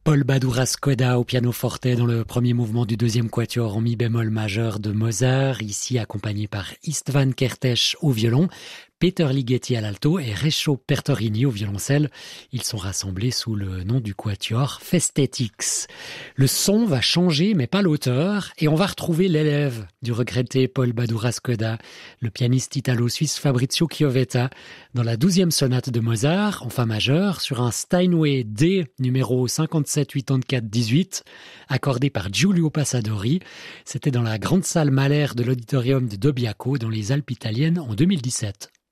Paul Badura-Skoda au pianoforte dans le premier mouvement du deuxième quatuor en mi bémol majeur de Mozart, ici accompagné par Istvan Kertész au violon, Peter Ligeti à l'alto et Recho Pertorini au violoncelle. Ils sont rassemblés sous le nom du quatuor Festetics. Le son va changer, mais pas l'auteur, et on va retrouver l'élève du regretté Paul Badura-Skoda, le pianiste italo-suisse Fabrizio Chiovetta, dans la 12e sonate de Mozart, en fa majeur, sur un Steinway D numéro 57-84-18, accordé par Giulio Passadori. C'était dans la grande salle Mahler de l'auditorium de Dobbiaco, dans les Alpes italiennes, en 2017.